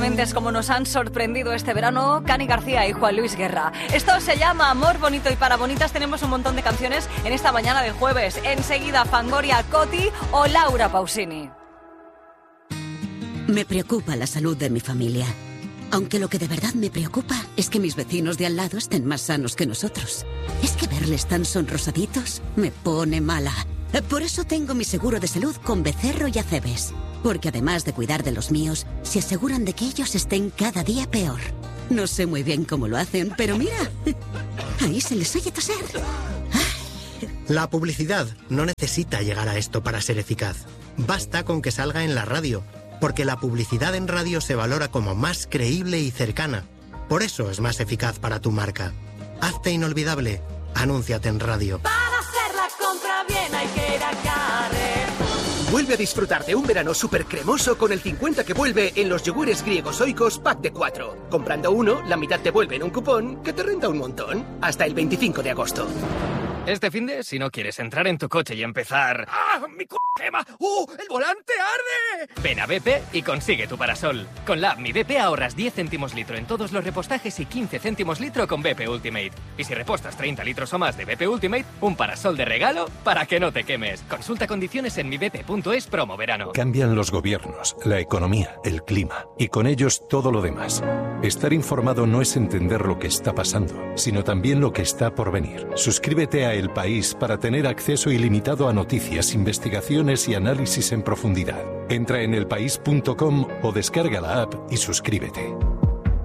Es como nos han sorprendido este verano Cani García y Juan Luis Guerra. Esto se llama Amor Bonito, y para bonitas tenemos un montón de canciones en esta mañana de jueves. Enseguida Fangoria, Coti o Laura Pausini. Me preocupa la salud de mi familia. Aunque lo que de verdad me preocupa es que mis vecinos de al lado estén más sanos que nosotros. Es que verles tan sonrosaditos me pone mala. Por eso tengo mi seguro de salud con Becerro y Acebes. Porque además de cuidar de los míos, se aseguran de que ellos estén cada día peor. No sé muy bien cómo lo hacen, pero mira, ahí se les oye toser. La publicidad no necesita llegar a esto para ser eficaz. Basta con que salga en la radio, porque la publicidad en radio se valora como más creíble y cercana. Por eso es más eficaz para tu marca. Hazte inolvidable. Anúnciate en radio. Para hacer la compra bien hay que ir a Carrefour. Vuelve a disfrutar de un verano súper cremoso con el 50 que vuelve en los yogures griegos Oikos pack de 4. Comprando uno, la mitad te vuelve en un cupón que te renta un montón. Hasta el 25 de agosto. Este finde, si no quieres entrar en tu coche y empezar... ¡Ah, mi quema! ¡El volante arde! Ven a BP y consigue tu parasol. Con la app Mi BP ahorras 10 céntimos litro en todos los repostajes y 15 céntimos litro con BP Ultimate. Y si repostas 30 litros o más de BP Ultimate, un parasol de regalo para que no te quemes. Consulta condiciones en mibp.es promo verano. Cambian los gobiernos, la economía, el clima y con ellos todo lo demás. Estar informado no es entender lo que está pasando, sino también lo que está por venir. Suscríbete a El País para tener acceso ilimitado a noticias, investigaciones y análisis en profundidad. Entra en elpaís.com o descarga la app y suscríbete.